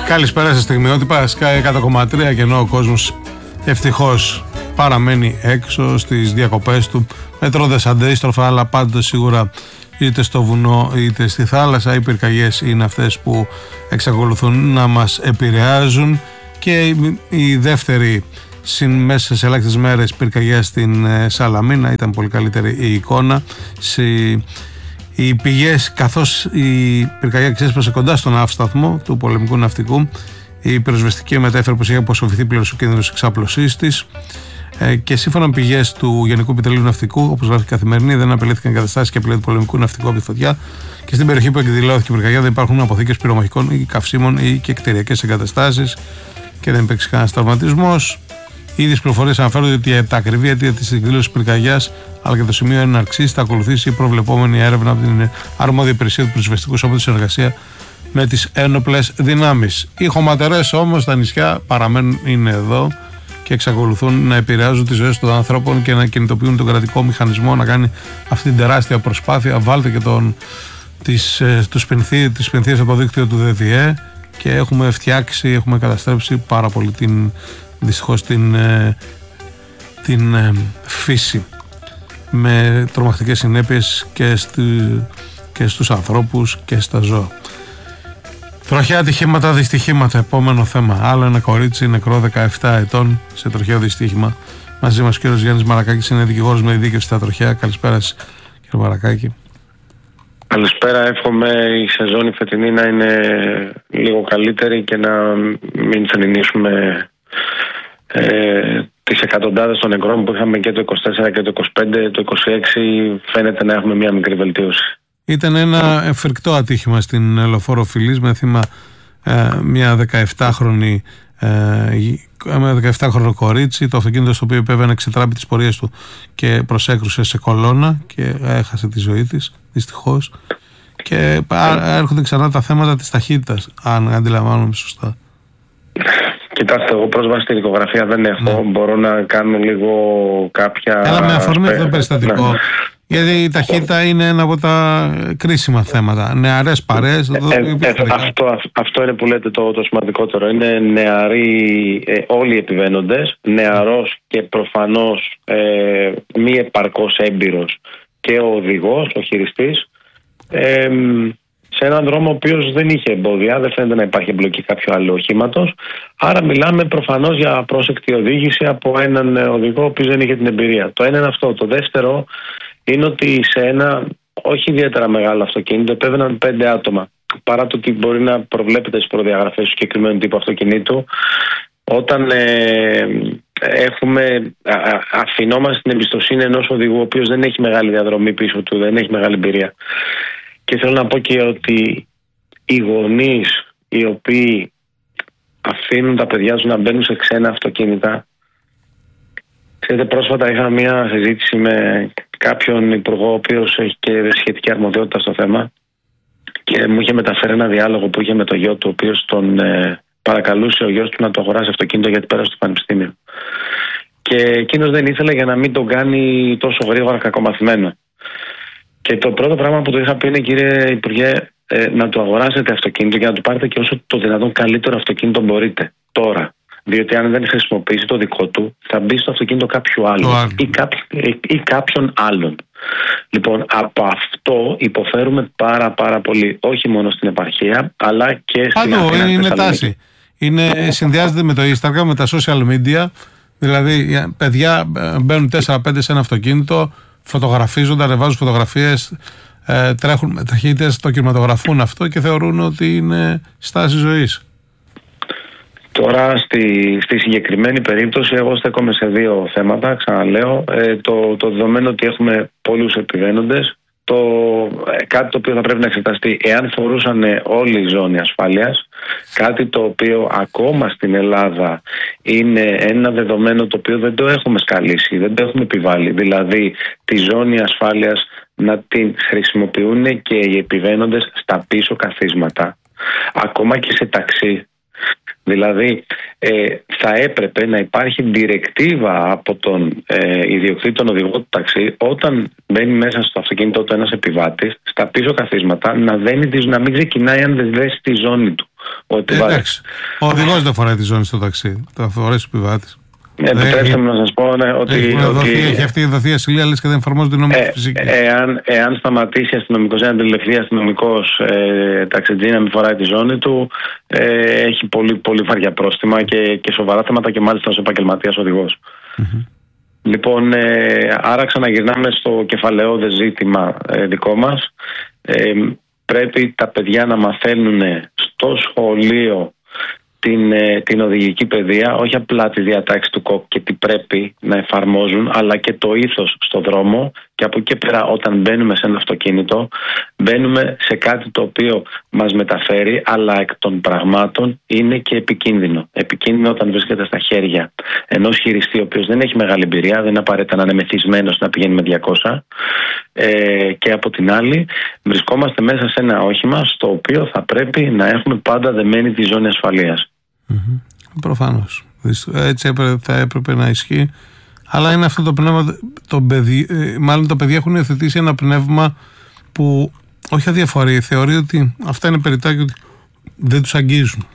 Καλησπέρα στα στιγμιότυπα Sky 100,3 και ενώ ο κόσμος ευτυχώς παραμένει έξω στις διακοπές του μετρώντας αντίστροφα, αλλά πάντοτε σίγουρα είτε στο βουνό είτε στη θάλασσα οι πυρκαγιές είναι αυτές που εξακολουθούν να μας επηρεάζουν και η δεύτερη μέσα σε ελάχιστες μέρες πυρκαγιά στην Σαλαμίνα ήταν πολύ καλύτερη η εικόνα. Οι πηγές, καθώς η πυρκαγιά ξέσπασε κοντά στον ναύσταθμο του πολεμικού ναυτικού, η πυροσβεστική μετέφερε πως είχε αποσοβηθεί πλήρως ο κίνδυνος εξάπλωσής της και σύμφωνα με πηγές του Γενικού Επιτελείου Ναυτικού, όπως γράφει η Καθημερινή, δεν απελήθηκαν εγκαταστάσεις και απειλή του πολεμικού ναυτικού από τη φωτιά και στην περιοχή που εκδηλώθηκε η πυρκαγιά δεν υπάρχουν αποθήκες πυρομαχικών ή καυσίμων ή και κτηριακές εγκαταστάσεις και δεν υπήρξε κανένας τραυματισμός. Ήδη στις πληροφορίες αναφέρονται ότι τα ακριβή αιτία της εκδήλωσης πυρκαγιάς αλλά και το σημείο έναρξης θα ακολουθήσει η προβλεπόμενη έρευνα από την αρμόδια υπηρεσία του πυροσβεστικού σώματος σε συνεργασία με τις ένοπλες δυνάμεις. Οι χωματερές όμως στα νησιά παραμένουν, είναι εδώ και εξακολουθούν να επηρεάζουν τις ζωές των ανθρώπων και να κινητοποιούν τον κρατικό μηχανισμό να κάνει αυτή την τεράστια προσπάθεια. Βάλτε και τις πενθείες από το δίκτυο του ΔΔΕ και έχουμε φτιάξει, έχουμε καταστρέψει πάρα πολύ δυστυχώς την φύση με τρομακτικές συνέπειες και στους ανθρώπους και στα ζώα. Τροχαία ατυχήματα, δυστυχήματα, επόμενο θέμα. Άλλο ένα κορίτσι νεκρό 17 ετών σε τροχαίο δυστύχημα. Μαζί μας ο κύριος Γιάννης Μαρακάκης, είναι δικηγόρος με ειδίκευση στα τροχαία. Καλησπέρα σας, κύριε Μαρακάκη. Καλησπέρα, εύχομαι η σεζόν η φετινή να είναι λίγο καλύτερη και να μην θρηνήσουμε τις εκατοντάδες των νεκρών που είχαμε και το 24 και το 25. Το 26 φαίνεται να έχουμε μια μικρή βελτίωση. Ήταν ένα εφρικτό ατύχημα στην Λεωφόρο Φιλής με θύμα μια 17χρονο κορίτσι. Το αυτοκίνητο στο οποίο επέβαινε ξετράπη τις πορείες του και προσέκρουσε σε κολόνα και έχασε τη ζωή της δυστυχώς. Και έρχονται ξανά τα θέματα της ταχύτητας, αν αντιλαμβάνομαι σωστά. Κοιτάξτε, εγώ πρόσβαση στη δικογραφία δεν έχω. Ναι. Μπορώ να κάνω λίγο κάποια. Έλα με αφορμή αυτό το περιστατικό. Ναι. Γιατί η ταχύτητα είναι ένα από τα κρίσιμα θέματα. Νεαρές παρέες. Αυτό είναι που λέτε το σημαντικότερο. Είναι νεαροί όλοι οι επιβαίνοντες. Νεαρός και προφανώς μη επαρκώς έμπειρος και ο οδηγός, ο χειριστής. Σε έναν δρόμο ο οποίος δεν είχε εμπόδια, δεν φαίνεται να υπάρχει εμπλοκή κάποιου άλλου οχήματος. Άρα μιλάμε προφανώς για απρόσεκτη οδήγηση από έναν οδηγό ο οποίος δεν είχε την εμπειρία. Το ένα είναι αυτό. Το δεύτερο είναι ότι σε ένα όχι ιδιαίτερα μεγάλο αυτοκίνητο επέβαιναν 5 άτομα. Παρά το ότι μπορεί να προβλέπεται στις προδιαγραφές του συγκεκριμένου τύπου αυτοκινήτου, όταν αφινόμαστε την εμπιστοσύνη ενός οδηγού ο οποίος δεν έχει μεγάλη διαδρομή πίσω του, δεν έχει μεγάλη εμπειρία. Και θέλω να πω και ότι οι γονείς οι οποίοι αφήνουν τα παιδιά τους να μπαίνουν σε ξένα αυτοκίνητα. Ξέρετε, πρόσφατα είχα μια συζήτηση με κάποιον υπουργό ο οποίος έχει και σχετική αρμοδιότητα στο θέμα και μου είχε μεταφέρει ένα διάλογο που είχε με το γιο του, ο οποίος τον παρακαλούσε ο γιος του να το αγοράσει αυτοκίνητο γιατί πέρασε στο πανεπιστήμιο. Και εκείνος δεν ήθελε για να μην τον κάνει τόσο γρήγορα κακομαθημένο. Και το πρώτο πράγμα που του είχα πει είναι, κύριε Υπουργέ, να του αγοράσετε αυτοκίνητο και να του πάρετε και όσο το δυνατόν καλύτερο αυτοκίνητο μπορείτε τώρα. Διότι αν δεν χρησιμοποιήσει το δικό του, θα μπει στο αυτοκίνητο κάποιου άλλου ή κάποιον άλλον. Λοιπόν, από αυτό υποφέρουμε πάρα πολύ, όχι μόνο στην επαρχία, αλλά και στην Αθήνα. Είναι τάση. Συνδυάζεται με το Instagram, με τα social media. Δηλαδή, παιδιά μπαίνουν 4-5 σε ένα αυτοκίνητο, φωτογραφίζονται, ανεβάζουν φωτογραφίες, τρέχουν με ταχύτητες, το κινηματογραφούν αυτό και θεωρούν ότι είναι στάση ζωής. Τώρα στη συγκεκριμένη περίπτωση εγώ στέκομαι σε 2 θέματα, ξαναλέω. Το δεδομένο ότι έχουμε πολλούς επιβαίνοντες, κάτι το οποίο θα πρέπει να εξεταστεί εάν φορούσαν όλη η ζώνη ασφάλειας, κάτι το οποίο ακόμα στην Ελλάδα είναι ένα δεδομένο το οποίο δεν το έχουμε σκαλίσει, δεν το έχουμε επιβάλει, δηλαδή τη ζώνη ασφάλειας να την χρησιμοποιούν και οι επιβαίνοντες στα πίσω καθίσματα, ακόμα και σε ταξί. Δηλαδή θα έπρεπε να υπάρχει διρεκτίβα από τον ιδιοκτήτη, τον οδηγό του ταξί, όταν μπαίνει μέσα στο αυτοκίνητο του ένας επιβάτης, στα πίσω καθίσματα, να μην ξεκινάει αν δεν δέσει τη ζώνη του. Ο επιβάτης. Ο οδηγός δεν φοράει τη ζώνη στο ταξί. Θα φορέσει ο επιβάτης. Επιτρέψτε μου να σας πω ότι έχει αυτή η δοθεί ασυλία, λες και δεν εφαρμόζονται οι νόμοι της φυσικής. Εάν σταματήσει αστυνομικός, εάν αντιληφθεί αστυνομικός ταξιτζή να μην φοράει τη ζώνη του, έχει πολύ, πολύ βαριά πρόστιμα και σοβαρά θέματα, και μάλιστα ως επαγγελματίας οδηγός. Λοιπόν, άρα ξαναγυρνάμε στο κεφαλαιώδες ζήτημα δικό μας. Πρέπει τα παιδιά να μαθαίνουν στο σχολείο την οδηγική παιδεία, όχι απλά τη διατάξη του ΚΟΚ και τι πρέπει να εφαρμόζουν, αλλά και το ήθος στο δρόμο, και από εκεί και πέρα όταν μπαίνουμε σε ένα αυτοκίνητο, μπαίνουμε σε κάτι το οποίο μας μεταφέρει, αλλά εκ των πραγμάτων είναι και επικίνδυνο. Επικίνδυνο όταν βρίσκεται στα χέρια ενός χειριστή, ο οποίος δεν έχει μεγάλη εμπειρία, δεν είναι απαραίτητα να είναι μεθυσμένος να πηγαίνει με 200, και από την άλλη βρισκόμαστε μέσα σε ένα όχημα στο οποίο θα πρέπει να έχουμε πάντα δεμένη τη ζώνη ασφαλείας. Προφανώς. Έτσι θα έπρεπε να ισχύει. Αλλά είναι αυτό το πνεύμα. Μάλλον τα παιδιά έχουν υιοθετήσει ένα πνεύμα που όχι αδιαφορεί. Θεωρεί ότι αυτά είναι περιτά και ότι δεν τους αγγίζουν.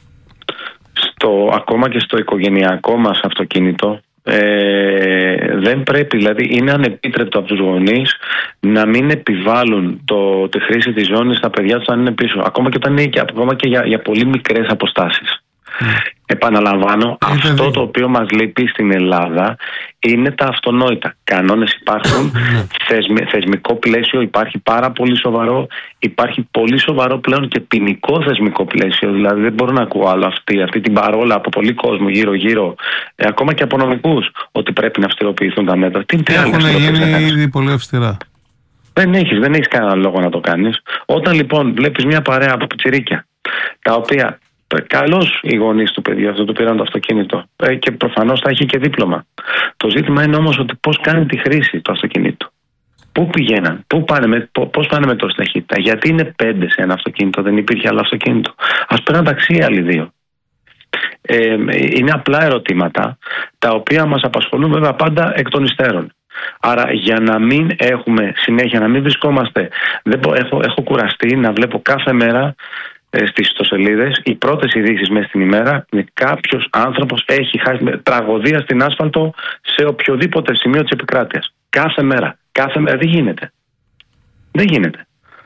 Ακόμα και στο οικογενειακό μας αυτοκίνητο, δεν πρέπει, δηλαδή είναι ανεπίτρεπτο από τους γονείς να μην επιβάλλουν τη χρήση της ζώνης στα παιδιά τους αν είναι πίσω, ακόμα και όταν είναι ακόμα και για πολύ μικρές αποστάσεις. Επαναλαμβάνω, αυτό το οποίο μας λείπει στην Ελλάδα είναι τα αυτονόητα. Κανόνες υπάρχουν, θεσμικό πλαίσιο υπάρχει πάρα πολύ σοβαρό, υπάρχει πολύ σοβαρό πλέον και ποινικό θεσμικό πλαίσιο. Δηλαδή δεν μπορώ να ακούω άλλο αυτή την παρόλα από πολύ κόσμο γύρω-γύρω, ακόμα και από νομικούς, ότι πρέπει να αυστηροποιηθούν τα μέτρα. Έχουν γίνει ήδη πολύ αυστηρά. Δεν έχεις κανένα λόγο να το κάνεις. Όταν λοιπόν βλέπεις μια παρέα από πιτσιρίκια, τα οποία καλώς οι γονείς του παιδιού αυτού του πήραν το αυτοκίνητο και προφανώς θα έχει και δίπλωμα. Το ζήτημα είναι όμως ότι πώς κάνει τη χρήση του αυτοκινήτου. Πού πηγαίναν, πώς πάνε με τόση ταχύτητα, γιατί είναι 5 σε ένα αυτοκίνητο, δεν υπήρχε άλλο αυτοκίνητο. Ας πέραν ταξί άλλοι 2. Είναι απλά ερωτήματα τα οποία μας απασχολούν βέβαια πάντα εκ των υστέρων. Άρα για να μην έχουμε συνέχεια, να μην βρισκόμαστε, έχω κουραστεί να βλέπω κάθε μέρα στις ιστοσελίδες οι πρώτες ειδήσεις μέσα στην ημέρα με κάποιος άνθρωπος έχει χάσει τραγωδία στην άσφαλτο σε οποιοδήποτε σημείο της επικράτειας. Κάθε μέρα. Δεν γίνεται.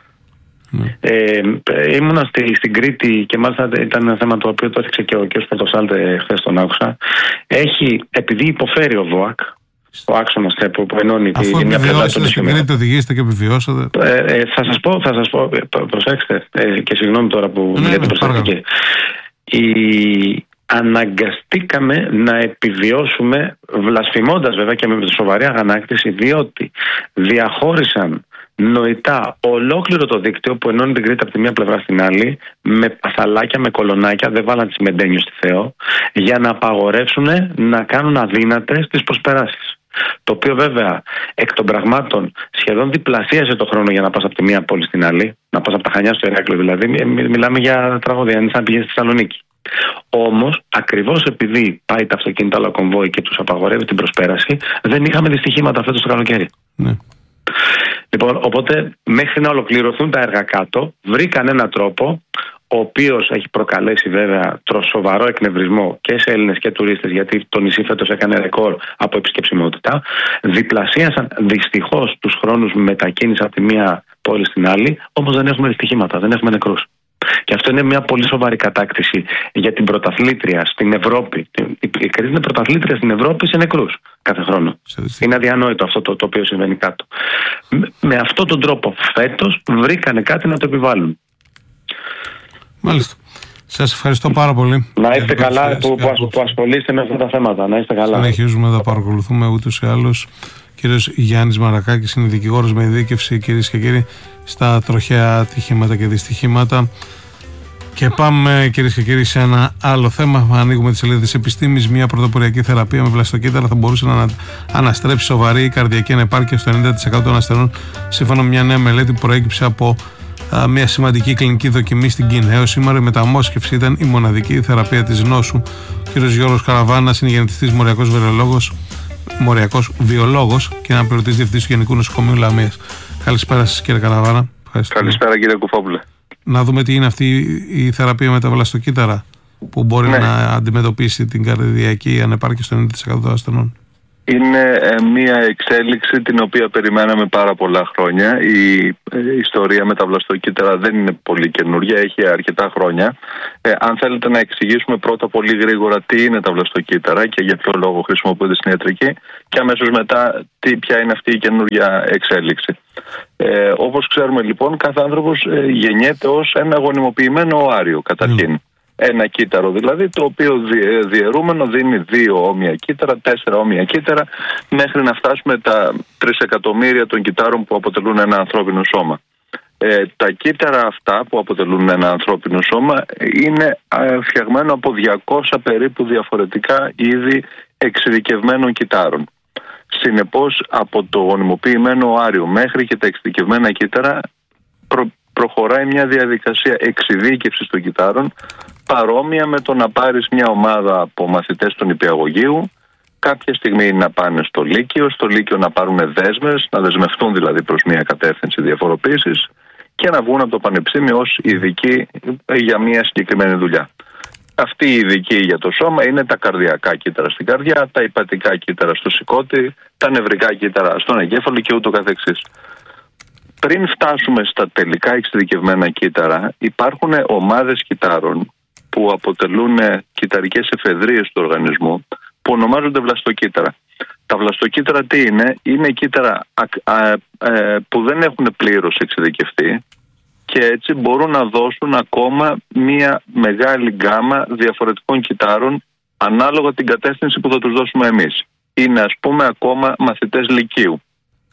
Ήμουνα στην Κρήτη και μάλιστα ήταν ένα θέμα το οποίο το έθιξε και ο κ. Πορτοσάλτε χθες, τον άκουσα. Επειδή υποφέρει ο ΒΟΑΚ, ο άξονας που ενώνει τη μια πλευρά του νησιού. Το οδηγήσετε και επιβιώσατε. Θα σας πω, προσέξτε, και συγγνώμη τώρα που μιλάτε προστατική. Αναγκαστήκαμε να επιβιώσουμε, βλασφημώντας βέβαια και με σοβαρή αγανάκτηση, διότι διαχώρισαν νοητά ολόκληρο το δίκτυο που ενώνει την Κρήτη από τη μία πλευρά στην άλλη, με παθαλάκια, με κολονάκια, δεν βάλαν τις μεντένιους στη Θεό, για να απαγορεύσουν να κάνουν αδύνατες τις προσπεράσεις. Το οποίο βέβαια εκ των πραγμάτων σχεδόν διπλασίασε το χρόνο για να πας από τη μία πόλη στην άλλη, να πας από τα Χανιά στο Ηράκλειο δηλαδή. Μιλάμε για τραγωδία, αν να πηγαίνεις στη Θεσσαλονίκη. Όμως, ακριβώς επειδή πάει τα αυτοκίνητα αλλά κομβόι και τους απαγορεύει την προσπέραση, δεν είχαμε δυστυχήματα φέτος το καλοκαίρι. Ναι. Λοιπόν, οπότε μέχρι να ολοκληρωθούν τα έργα κάτω, βρήκαν έναν τρόπο, ο οποίος έχει προκαλέσει βέβαια σοβαρό εκνευρισμό και σε Έλληνες και τουρίστες, γιατί το νησί φέτος έκανε ρεκόρ από επισκεψιμότητα. Διπλασίασαν δυστυχώς τους χρόνους μετακίνησης από τη μία πόλη στην άλλη, όμως δεν έχουμε δυστυχήματα, δεν έχουμε νεκρούς. Και αυτό είναι μια πολύ σοβαρή κατάκτηση για την πρωταθλήτρια στην Ευρώπη. Η Κρήτη είναι πρωταθλήτρια στην Ευρώπη σε νεκρούς κάθε χρόνο. Είναι αδιανόητο αυτό το οποίο συμβαίνει κάτω. Με αυτόν τον τρόπο φέτος βρήκανε κάτι να το επιβάλλουν. Μάλιστα. Σας ευχαριστώ πάρα πολύ. Να είστε καλά που ασχολείστε με αυτά τα θέματα. Να είστε καλά. Συνεχίζουμε να τα παρακολουθούμε ούτως ή άλλως. Κύριος Γιάννης Μαρακάκης είναι δικηγόρος με ειδίκευση, κυρίες και κύριοι, στα τροχαία ατυχήματα και δυστυχήματα. Και πάμε, κυρίες και κύριοι, σε ένα άλλο θέμα. Ανοίγουμε τις σελίδες της επιστήμης. Μια πρωτοποριακή θεραπεία με βλαστοκύτταρα θα μπορούσε να αναστρέψει σοβαρή καρδιακή ανεπάρκεια στο 90% των ασθενών, σύμφωνα με μια νέα μελέτη που προέκυψε από μια σημαντική κλινική δοκιμή στην Κινέο. Σήμερα η μεταμόσχευση ήταν η μοναδική θεραπεία της νόσου. Ο κύριος Γιώργος Καραβάνας είναι γενετιστής, μοριακός βιολόγος και αναπληρωτής διευθυντής του Γενικού Νοσοκομείου Λαμίας. Καλησπέρα σας, κύριε Καραβάνα. Καλησπέρα, κύριε Κουφόπουλε. να δούμε τι είναι αυτή η θεραπεία με τα βλαστοκύτταρα που μπορεί να αντιμετωπίσει την καρδιακή ανεπάρκεια στο 90% των ασθενών. Είναι μια εξέλιξη την οποία περιμέναμε πάρα πολλά χρόνια. Η ιστορία με τα βλαστοκύτταρα δεν είναι πολύ καινούργια, έχει αρκετά χρόνια. Αν θέλετε να εξηγήσουμε πρώτα πολύ γρήγορα τι είναι τα βλαστοκύτταρα και για ποιο λόγο χρησιμοποιούνται στην ιατρική, και αμέσως μετά ποια είναι αυτή η καινούργια εξέλιξη. Όπως ξέρουμε λοιπόν, κάθε άνθρωπος γεννιέται ως ένα γονιμοποιημένο οάριο καταρχήν. Ένα κύτταρο δηλαδή, το οποίο διαιρούμενο δίνει 2 όμοια κύτταρα, 4 όμοια κύτταρα, μέχρι να φτάσουμε τα 3 εκατομμύρια των κυττάρων που αποτελούν ένα ανθρώπινο σώμα. Τα κύτταρα αυτά που αποτελούν ένα ανθρώπινο σώμα είναι φτιαγμένο από 200 περίπου διαφορετικά είδη εξειδικευμένων κυττάρων. Συνεπώς, από το γονιμοποιημένο οάριο μέχρι και τα εξειδικευμένα κύτταρα προχωράει μια διαδικασία εξειδίκευσης των κυττάρων, παρόμοια με το να πάρεις μια ομάδα από μαθητές του νηπιαγωγείου, κάποια στιγμή να πάνε στο Λύκειο να πάρουν δέσμες, να δεσμευτούν δηλαδή προς μια κατεύθυνση διαφοροποίησης και να βγουν από το πανεπιστήμιο ως ειδικοί για μια συγκεκριμένη δουλειά. Αυτοί οι ειδικοί για το σώμα είναι τα καρδιακά κύτταρα στην καρδιά, τα ηπατικά κύτταρα στο σηκώτη, τα νευρικά κύτταρα στον εγκέφαλο και ούτω καθεξής. Πριν φτάσουμε στα τελικά εξειδικευμένα κύτταρα, υπάρχουν ομάδες κυττάρων που αποτελούν κυτταρικές εφεδρείες του οργανισμού, που ονομάζονται βλαστοκύτταρα. Τα βλαστοκύτταρα τι είναι? Είναι κύτταρα που δεν έχουν πλήρως εξειδικευτεί και έτσι μπορούν να δώσουν ακόμα μια μεγάλη γκάμα διαφορετικών κυττάρων ανάλογα την κατεύθυνση που θα τους δώσουμε εμείς. Είναι ας πούμε ακόμα μαθητές λυκείου.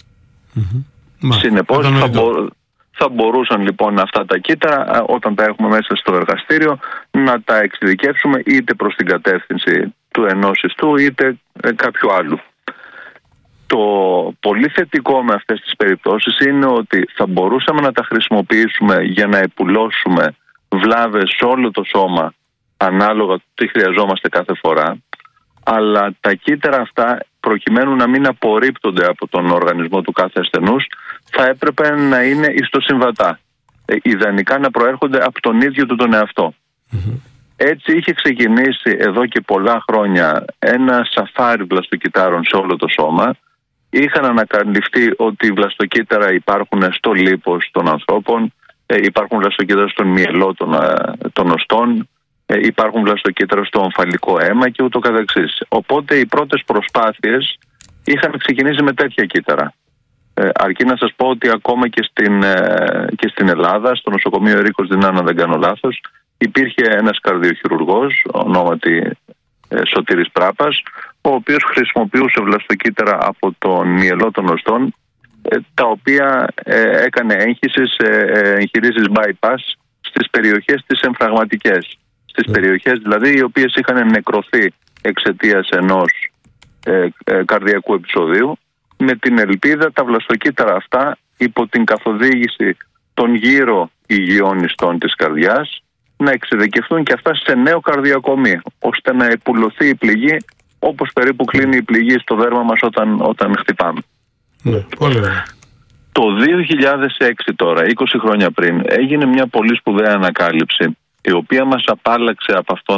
Συνεπώς θα μπορούσαν λοιπόν αυτά τα κύτταρα, όταν τα έχουμε μέσα στο εργαστήριο, να τα εξειδικεύσουμε είτε προς την κατεύθυνση του ενός ιστού είτε κάποιου άλλου. Το πολύ θετικό με αυτές τις περιπτώσεις είναι ότι θα μπορούσαμε να τα χρησιμοποιήσουμε για να επουλώσουμε βλάβες σε όλο το σώμα ανάλογα τι χρειαζόμαστε κάθε φορά, αλλά τα κύτταρα αυτά, προκειμένου να μην απορρίπτονται από τον οργανισμό του κάθε ασθενούς, θα έπρεπε να είναι ιστοσυμβατά. Ιδανικά να προέρχονται από τον ίδιο του τον εαυτό. Έτσι είχε ξεκινήσει εδώ και πολλά χρόνια ένα σαφάρι βλαστοκυττάρων σε όλο το σώμα. Είχαν ανακαλυφθεί ότι οι βλαστοκύτταρα υπάρχουν στο λίπος των ανθρώπων, υπάρχουν βλαστοκύτταρα στον μυελό των οστών, υπάρχουν βλαστοκύτταρα στο ομφαλικό αίμα και ούτω καθεξής. Οπότε οι πρώτες προσπάθειες είχαν ξεκινήσει με τέτοια κύτταρα. Αρκεί να σας πω ότι ακόμα και στην Ελλάδα, στο νοσοκομείο Ερίκος Δινάνα, αν δεν κάνω λάθος, υπήρχε ένας καρδιοχειρουργός, ονόματι Σωτήρης Πράπας, ο οποίος χρησιμοποιούσε βλαστοκύτταρα από τον μυελό των οστών, τα οποία έκανε εγχειρήσεις bypass στις περιοχές τις εμφραγματικές. Στις περιοχές δηλαδή οι οποίες είχαν νεκρωθεί εξαιτίας ενός καρδιακού επεισοδίου, με την ελπίδα τα βλαστοκύτταρα αυτά υπό την καθοδήγηση των γύρω υγιών ιστών της καρδιάς να εξειδικευτούν και αυτά σε νέο καρδιακομί, ώστε να επουλωθεί η πληγή όπως περίπου κλείνει η πληγή στο δέρμα μας όταν χτυπάμε. Πολύ ωραία. Το 2006 τώρα, 20 χρόνια πριν, έγινε μια πολύ σπουδαία ανακάλυψη, η οποία μας απάλλαξε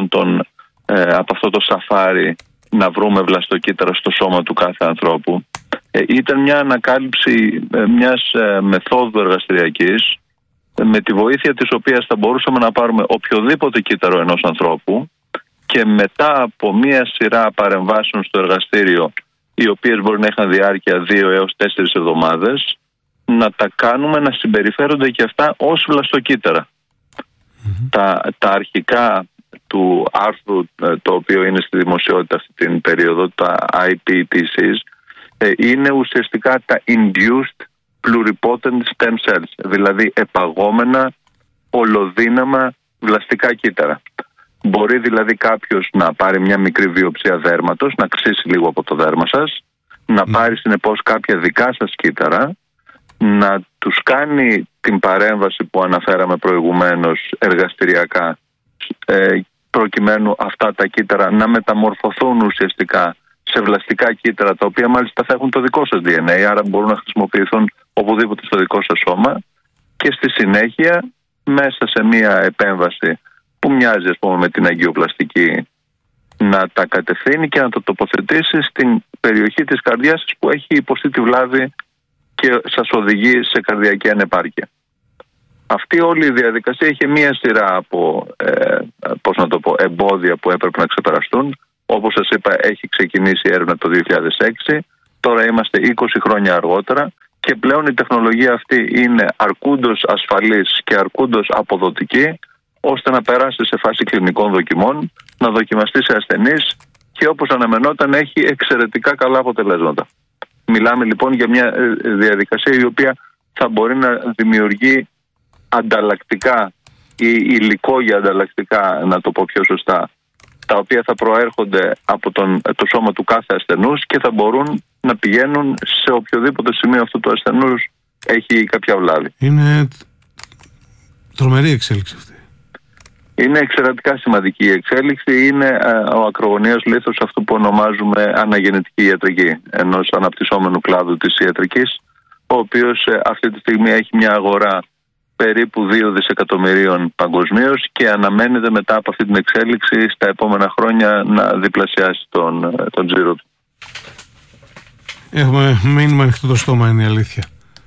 από αυτό το σαφάρι να βρούμε βλαστοκύτταρα στο σώμα του κάθε ανθρώπου. Ήταν μια ανακάλυψη μιας μεθόδου εργαστηριακής, με τη βοήθεια της οποίας θα μπορούσαμε να πάρουμε οποιοδήποτε κύτταρο ενός ανθρώπου και μετά από μια σειρά παρεμβάσεων στο εργαστήριο, οι οποίες μπορεί να είχαν διάρκεια 2 έως 4 εβδομάδες, να τα κάνουμε να συμπεριφέρονται και αυτά ως βλαστοκύτταρα. Τα αρχικά του άρθρου, το οποίο είναι στη δημοσιότητα αυτή την περίοδο, τα IPTCs, είναι ουσιαστικά τα Induced Pluripotent Stem Cells, δηλαδή επαγόμενα ολοδύναμα βλαστικά κύτταρα. Μπορεί δηλαδή κάποιος να πάρει μια μικρή βιοψία δέρματος, να ξύσει λίγο από το δέρμα σας, να πάρει συνεπώς κάποια δικά σας κύτταρα, να τους κάνει την παρέμβαση που αναφέραμε προηγουμένως εργαστηριακά, προκειμένου αυτά τα κύτταρα να μεταμορφωθούν ουσιαστικά σε βλαστικά κύτταρα, τα οποία μάλιστα θα έχουν το δικό σας DNA, άρα μπορούν να χρησιμοποιηθούν οπουδήποτε στο δικό σας σώμα, και στη συνέχεια μέσα σε μια επέμβαση που μοιάζει με την αγγιοπλαστική να τα κατευθύνει και να το τοποθετήσει στην περιοχή της καρδιάς που έχει υποστεί τη βλάβη και σας οδηγεί σε καρδιακή ανεπάρκεια. Αυτή όλη η διαδικασία είχε μία σειρά από εμπόδια που έπρεπε να ξεπεραστούν. Όπως σας είπα, έχει ξεκινήσει η έρευνα το 2006, τώρα είμαστε 20 χρόνια αργότερα και πλέον η τεχνολογία αυτή είναι αρκούντος ασφαλής και αρκούντος αποδοτική ώστε να περάσει σε φάση κλινικών δοκιμών, να δοκιμαστεί σε ασθενείς και όπως αναμενόταν έχει εξαιρετικά καλά αποτελέσματα. Μιλάμε λοιπόν για μια διαδικασία η οποία θα μπορεί να δημιουργεί ανταλλακτικά ή υλικό για ανταλλακτικά, να το πω πιο σωστά, τα οποία θα προέρχονται από το σώμα του κάθε ασθενούς και θα μπορούν να πηγαίνουν σε οποιοδήποτε σημείο αυτού του ασθενούς έχει κάποια βλάβη. Είναι τρομερή εξέλιξη αυτή. Είναι εξαιρετικά σημαντική η εξέλιξη. Είναι ο ακρογωνιαίος λίθος αυτού που ονομάζουμε αναγεννητική ιατρική, ενός αναπτυσσόμενου κλάδου της ιατρικής, ο οποίος αυτή τη στιγμή έχει μια αγορά περίπου 2 δισεκατομμυρίων παγκοσμίως και αναμένεται μετά από αυτή την εξέλιξη στα επόμενα χρόνια να διπλασιάσει τον τζίρο του. Έχουμε μείνει ανοιχτό το στόμα, είναι η αλήθεια,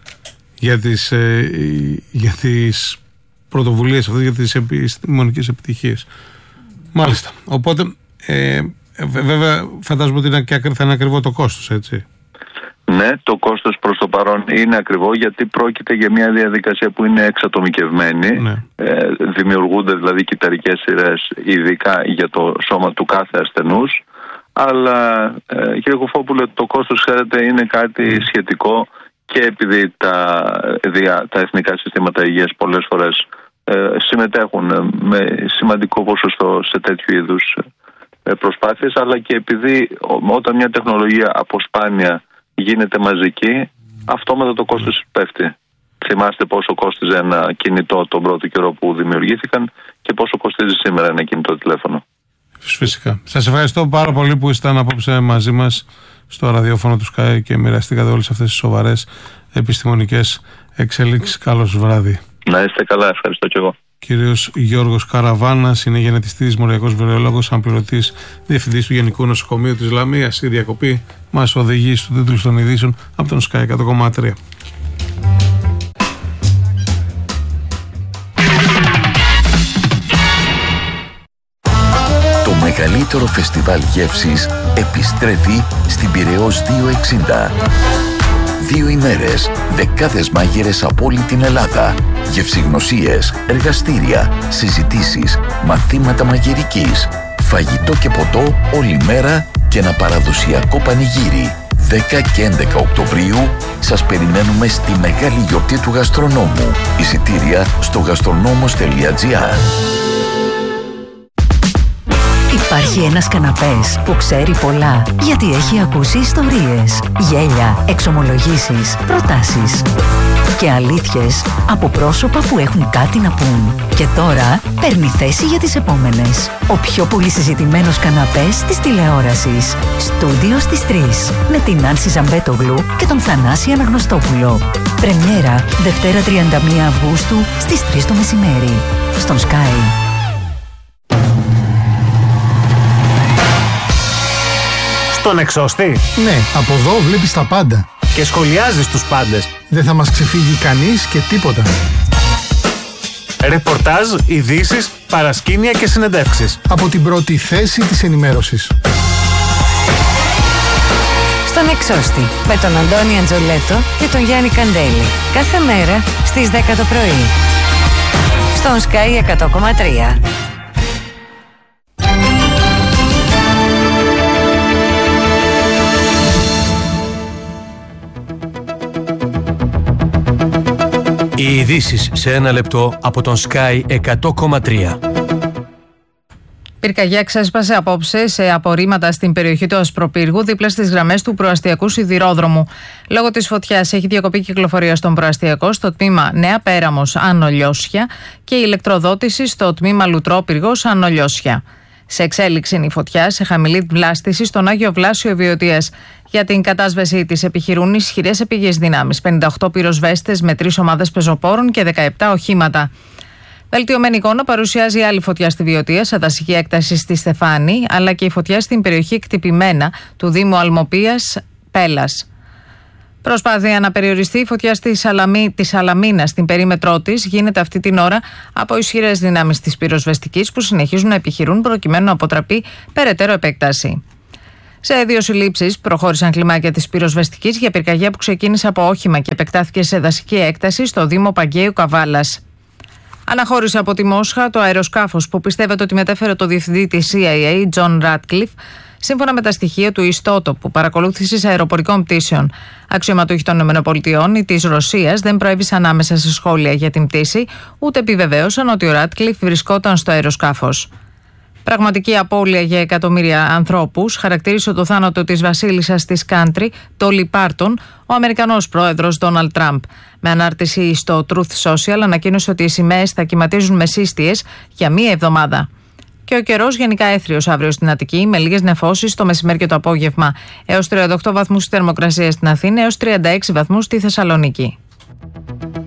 για τις πρωτοβουλίες αυτές, για τις επιστημονικές επιτυχίες. Μάλιστα. Οπότε βέβαια φαντάζομαι ότι θα είναι ακριβό το κόστος, έτσι. Ναι, το κόστος προς το παρόν είναι ακριβό, γιατί πρόκειται για μια διαδικασία που είναι εξατομικευμένη. Ναι. Δημιουργούνται δηλαδή κυταρικές σειρές ειδικά για το σώμα του κάθε ασθενούς. Αλλά κύριε Κουφόπουλε, το κόστος, ξέρετε, είναι κάτι σχετικό και επειδή τα εθνικά συστήματα υγείας πολλές φορές συμμετέχουν με σημαντικό ποσοστό σε τέτοιου είδους προσπάθειες, αλλά και επειδή όταν μια τεχνολογία αποσπάνια γίνεται μαζική, αυτόματα το κόστος πέφτει. Θυμάστε πόσο κόστιζε ένα κινητό τον πρώτο καιρό που δημιουργήθηκαν και πόσο κοστίζει σήμερα ένα κινητό τηλέφωνο. Φυσικά. Σας ευχαριστώ πάρα πολύ που ήσταν απόψε μαζί μας στο ραδιόφωνο του Sky και μοιραστήκατε όλες αυτές τις σοβαρές επιστημονικές εξελίξεις. Καλώς βράδυ. Να είστε καλά, ευχαριστώ και εγώ. Κύριος Γιώργος Καραβάνας είναι γενετιστής, μοριακός βιολογός, αναπληρωτής διευθυντής του Γενικού Νοσοκομείου της Λαμίας. Η διακοπή μας οδηγεί στο τίτλο των ειδήσεων από τον Sky 100,3. Το μεγαλύτερο φεστιβάλ γεύσης επιστρέφει στην Πειραιώς 260. 2 ημέρες, δεκάδες μάγειρες από όλη την Ελλάδα, γευσηγνωσίες, εργαστήρια, συζητήσεις, μαθήματα μαγειρικής, φαγητό και ποτό όλη μέρα και ένα παραδοσιακό πανηγύρι. 10 και 11 Οκτωβρίου σας περιμένουμε στη μεγάλη γιορτή του γαστρονόμου. Εισιτήρια στο gastronomos.gr. Υπάρχει ένας καναπές που ξέρει πολλά, γιατί έχει ακούσει ιστορίες, γέλια, εξομολογήσεις, προτάσεις και αλήθειες από πρόσωπα που έχουν κάτι να πούν. Και τώρα παίρνει θέση για τις επόμενες. Ο πιο πολύ συζητημένος καναπές της τηλεόρασης. Στούντιο στις 3 με την Άνση Ζαμπέτογλου και τον Θανάση Αναγνωστόπουλο. Πρεμιέρα Δευτέρα 31 Αυγούστου στις 3 το μεσημέρι. Στον Sky. Στον εξώστη. Ναι, από εδώ βλέπεις τα πάντα. Και σχολιάζεις τους πάντες. Δεν θα μας ξεφύγει κανείς και τίποτα. Ρεπορτάζ, ειδήσεις, παρασκήνια και συνεντεύξεις. Από την πρώτη θέση της ενημέρωσης. Στον εξώστη. Με τον Αντώνη Αντζολέτο και τον Γιάννη Καντέλη. Κάθε μέρα στις 10 το πρωί. Στον Sky 100,3. Οι ειδήσεις σε 1 λεπτό από τον Sky 100,3. Πυρκαγιά ξέσπασε απόψε σε απορρίμματα στην περιοχή του Ασπροπύργου, δίπλα στις γραμμές του προαστιακού σιδηρόδρομου. Λόγω της φωτιάς έχει διακοπεί κυκλοφορία στον προαστιακό στο τμήμα Νέα Πέραμος Άνω Λιώσια και η ηλεκτροδότηση στο τμήμα Λουτρόπυργος Άνω Λιώσια. Σε εξέλιξη είναι η φωτιά σε χαμηλή βλάστηση στον Άγιο Βλάσιο Βιωτίας. Για την κατάσβεση της επιχειρούν ισχυρές επίγειες δυνάμεις, 58 πυροσβέστες με 3 ομάδες πεζοπόρων και 17 οχήματα. Βελτιωμένη εικόνα παρουσιάζει άλλη φωτιά στη Βιωτία, σε δασική έκταση στη Στεφάνη, αλλά και η φωτιά στην περιοχή Κτυπημένα του Δήμου Αλμοπίας Πέλας. Προσπάθεια να περιοριστεί η φωτιά στη Σαλαμίνα στην περίμετρό της γίνεται αυτή την ώρα από ισχυρές δυνάμεις της πυροσβεστικής που συνεχίζουν να επιχειρούν προκειμένου να αποτραπεί περαιτέρω επέκταση. Σε 2 συλλήψεις προχώρησαν κλιμάκια της πυροσβεστικής για πυρκαγιά που ξεκίνησε από όχημα και επεκτάθηκε σε δασική έκταση στο Δήμο Παγκαίου Καβάλας. Αναχώρησε από τη Μόσχα το αεροσκάφος που πιστεύεται ότι μετέφερε το διευθυντή της CIA, John Ratcliffe, σύμφωνα με τα στοιχεία του ιστότοπου παρακολούθησης αεροπορικών πτήσεων. Αξιωματούχοι των ΗΠΑ ή της Ρωσίας δεν προέβησαν άμεσα σε σχόλια για την πτήση, ούτε επιβεβαίωσαν ότι ο Ratcliffe βρισκόταν στο αεροσκάφος. Πραγματική απώλεια για εκατομμύρια ανθρώπους χαρακτήρισε το θάνατο της βασίλισσας της country, Dolly Parton, ο Αμερικανός πρόεδρος Donald Trump. Με ανάρτηση στο Truth Social ανακοίνωσε ότι οι σημαίες θα κυματίζουν με σύστιες για 1 εβδομάδα. Και ο καιρός γενικά έθριος αύριο στην Αττική, με λίγες νεφώσεις το μεσημέρι και το απόγευμα. Έως 38 βαθμούς θερμοκρασία στην Αθήνα, έως 36 βαθμούς στη Θεσσαλονίκη.